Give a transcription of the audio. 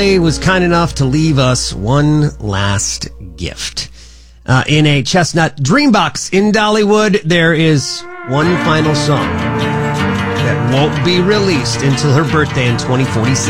was kind enough to leave us one last gift. In a Chestnut Dreambox in Dollywood, there is one final song that won't be released until her birthday in 2046.